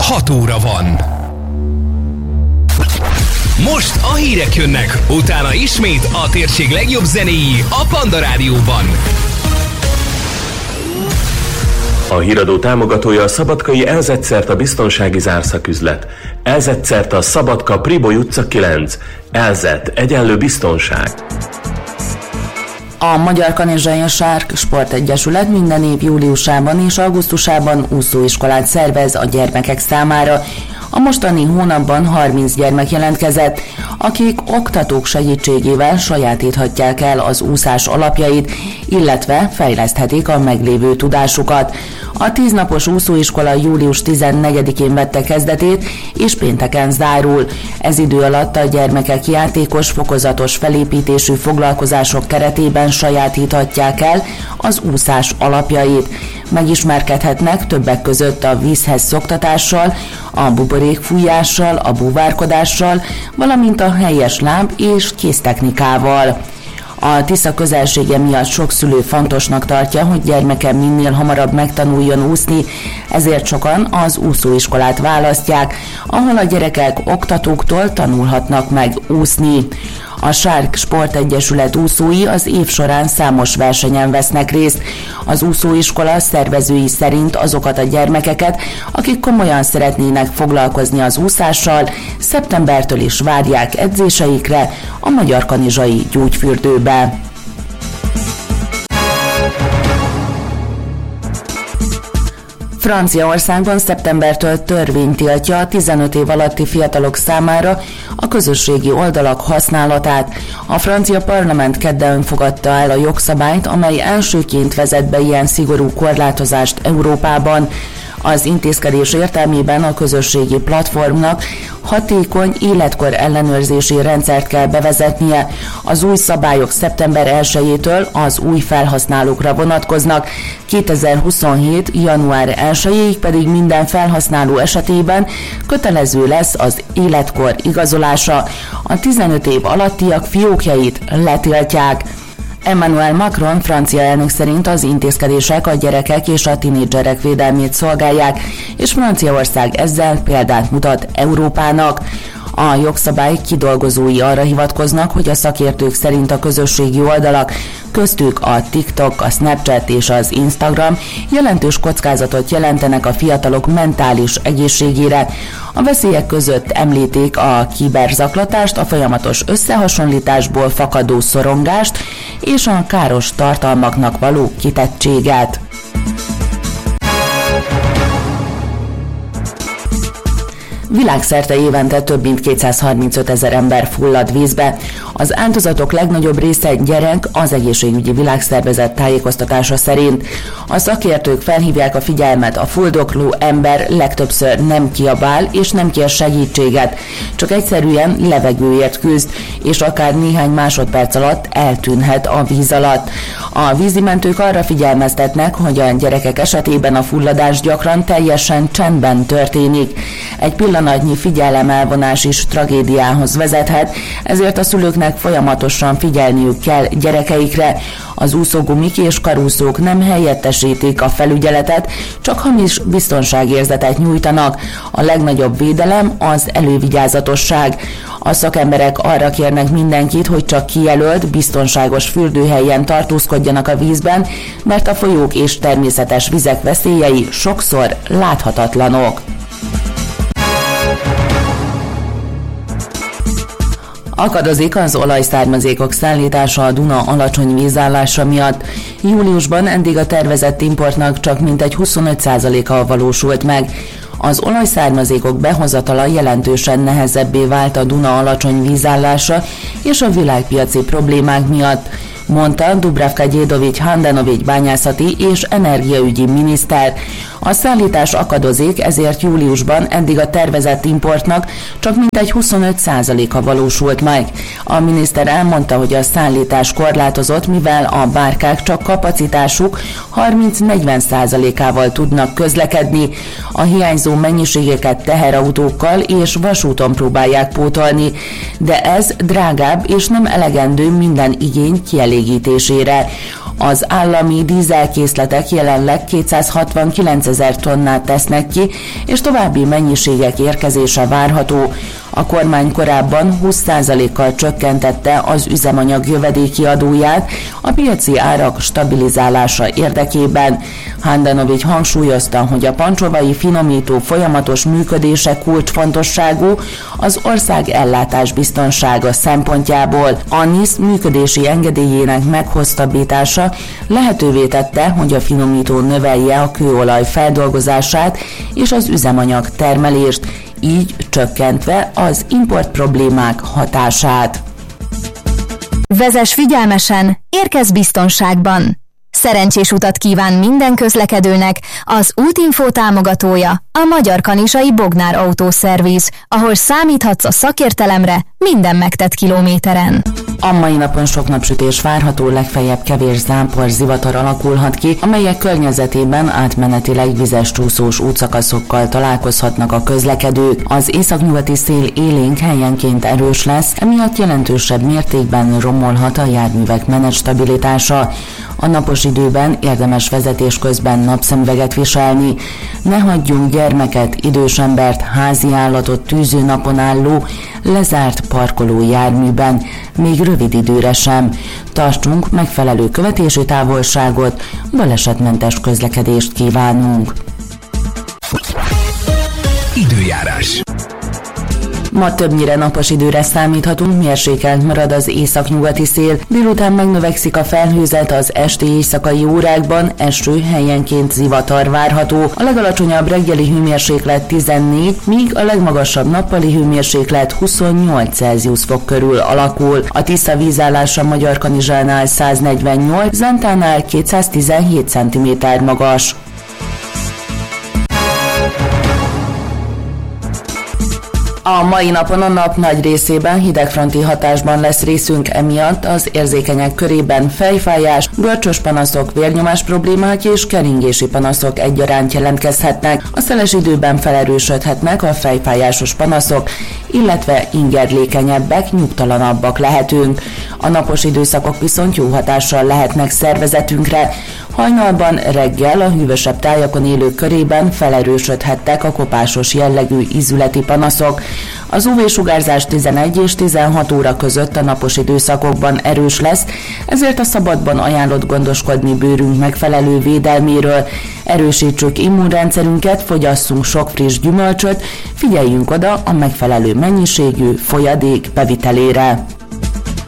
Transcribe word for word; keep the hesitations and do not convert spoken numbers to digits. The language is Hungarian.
hat óra van. Most a hírek jönnek, utána ismét a térség legjobb zenéi a Panda Rádióban. A híradó támogatója a szabadkai Elzett-Szerta biztonsági zárszaküzlet. Elzett-Szerta Szabadka Priboly utca kilenc. Elzett egyenlő biztonság. A Magyar Kanizsai Sárk Sportegyesület minden év júliusában és augusztusában úszóiskolát szervez a gyermekek számára. A mostani hónapban harminc gyermek jelentkezett, akik oktatók segítségével sajátíthatják el az úszás alapjait, illetve fejleszthetik a meglévő tudásukat. A tíznapos úszóiskola július tizennegyedikén vette kezdetét, és pénteken zárul. Ez idő alatt a gyermekek játékos, fokozatos felépítésű foglalkozások keretében sajátíthatják el az úszás alapjait. Megismerkedhetnek többek között a vízhez szoktatással, a buborékfújással, a búvárkodással, valamint a helyes láb és kéztechnikával. A Tisza közelsége miatt sok szülő fontosnak tartja, hogy gyermeke minél hamarabb megtanuljon úszni, ezért sokan az úszóiskolát választják, ahol a gyerekek oktatóktól tanulhatnak meg úszni. A Sárk Sportegyesület úszói az év során számos versenyen vesznek részt. Az úszóiskola szervezői szerint azokat a gyermekeket, akik komolyan szeretnének foglalkozni az úszással, szeptembertől is várják edzéseikre a Magyar Kanizsai gyógyfürdőbe. Franciaországban szeptembertől törvény tiltja a tizenöt év alatti fiatalok számára a közösségi oldalak használatát. A francia parlament kedden fogadta el a jogszabályt, amely elsőként vezet be ilyen szigorú korlátozást Európában. Az intézkedés értelmében a közösségi platformnak hatékony életkor ellenőrzési rendszert kell bevezetnie. Az új szabályok szeptember elsejétől az új felhasználókra vonatkoznak, kétezer-huszonhét. január elsejéig pedig minden felhasználó esetében kötelező lesz az életkor igazolása. A tizenöt év alattiak fiókjait letiltják. Emmanuel Macron francia elnök szerint az intézkedések a gyerekek és a tinédzserek védelmét szolgálják, és Franciaország ezzel példát mutat Európának. A jogszabály kidolgozói arra hivatkoznak, hogy a szakértők szerint a közösségi oldalak, köztük a TikTok, a Snapchat és az Instagram jelentős kockázatot jelentenek a fiatalok mentális egészségére. A veszélyek között említik a kiberzaklatást, a folyamatos összehasonlításból fakadó szorongást és a káros tartalmaknak való kitettséget. Világszerte évente több mint kétszázharmincöt ezer ember fullad vízbe. Az áldozatok legnagyobb része gyerek, az Egészségügyi Világszervezet tájékoztatása szerint. A szakértők felhívják a figyelmet, a fuldokló ember legtöbbször nem kiabál és nem kér segítséget, csak egyszerűen levegőért küzd, és akár néhány másodperc alatt eltűnhet a víz alatt. A vízimentők arra figyelmeztetnek, hogy a gyerekek esetében a fulladás gyakran teljesen csendben történik. Egy pillanatnyi figyelemelvonás is tragédiához vezethet, ezért a szülőknek folyamatosan figyelniük kell gyerekeikre. Az úszógumik és karúszók nem helyettesítik a felügyeletet, csak hamis biztonságérzetet nyújtanak. A legnagyobb védelem az elővigyázatosság. A szakemberek arra kérnek mindenkit, hogy csak kijelölt, biztonságos fürdőhelyen tartózkodjanak a vízben, mert a folyók és természetes vizek veszélyei sokszor láthatatlanok. Akadozik az olajszármazékok szállítása a Duna alacsony vízállása miatt. Júliusban eddig a tervezett importnak csak mintegy huszonöt százaléka valósult meg. Az olajszármazékok behozatala jelentősen nehezebbé vált a Duna alacsony vízállása és a világpiaci problémák miatt, mondta Dubravka Gyédovics Handanovics bányászati és energiaügyi miniszter. A szállítás akadozik, ezért júliusban eddig a tervezett importnak csak mintegy huszonöt százaléka valósult meg. A miniszter elmondta, hogy a szállítás korlátozott, mivel a bárkák csak kapacitásuk harminc-negyven százalékával tudnak közlekedni. A hiányzó mennyiségeket teherautókkal és vasúton próbálják pótolni, de ez drágább és nem elegendő minden igény kielégítésére. Az állami dízelkészletek jelenleg kétszázhatvankilencezer tonnát tesznek ki, és további mennyiségek érkezése várható. A kormány korábban húsz százalékkal csökkentette az üzemanyag jövedéki adóját a piaci árak stabilizálása érdekében. Handanovics hangsúlyozta, hogy a pancsovai finomító folyamatos működése kulcsfontosságú az ország ellátás biztonsága szempontjából. A NISZ működési engedélyének meghosszabbítása lehetővé tette, hogy a finomító növelje a kőolaj feldolgozását és az üzemanyag termelést, így csökkentve az import problémák hatását. Vezess figyelmesen, érkezz biztonságban! Szerencsés utat kíván minden közlekedőnek az Útinfo támogatója, a Magyar Kanizsai Bognár Autószerviz, ahol számíthatsz a szakértelemre minden megtett kilométeren. A mai napon sok napsütés várható, legfeljebb kevés zápor, zivatar alakulhat ki, amelyek környezetében átmenetileg vizes csúszós útszakaszokkal találkozhatnak a közlekedők. Az északnyugati szél élénk, helyenként erős lesz, emiatt jelentősebb mértékben romolhat a járművek menetstabilitása. A napos időben érdemes vezetés közben napszemüveget viselni. Ne hagyjunk gyermeket, idős embert, házi állatot tűző napon álló, lezárt parkoló járműben, még rövid időre sem. Tartsunk megfelelő követési távolságot, balesetmentes közlekedést kívánunk. Időjárás. Ma többnyire napos időre számíthatunk, mérsékelt marad az északnyugati szél, délután megnövekszik a felhőzet, az esti éjszakai órákban eső, helyenként zivatar várható. A legalacsonyabb reggeli hőmérséklet tizennégy, míg a legmagasabb nappali hőmérséklet huszonnyolc Celsius fok körül alakul. A tiszta vízállás a Magyarkanizsánál száznegyvennyolc, Zentánál kétszáztizenhét centiméter magas. A mai napon a nap nagy részében hidegfronti hatásban lesz részünk, emiatt az érzékenyek körében fejfájás, görcsös panaszok, vérnyomás problémák és keringési panaszok egyaránt jelentkezhetnek. A szeles időben felerősödhetnek a fejfájásos panaszok, illetve ingerlékenyebbek, nyugtalanabbak lehetünk. A napos időszakok viszont jó hatással lehetnek szervezetünkre. Hajnalban, reggel a hűvösebb tájakon élők körében felerősödhettek a kopásos jellegű ízületi panaszok. Az ú vé-sugárzás tizenegy és tizenhat óra között a napos időszakokban erős lesz, ezért a szabadban ajánlott gondoskodni bőrünk megfelelő védelméről. Erősítsük immunrendszerünket, fogyasszunk sok friss gyümölcsöt, figyeljünk oda a megfelelő mennyiségű folyadék bevitelére.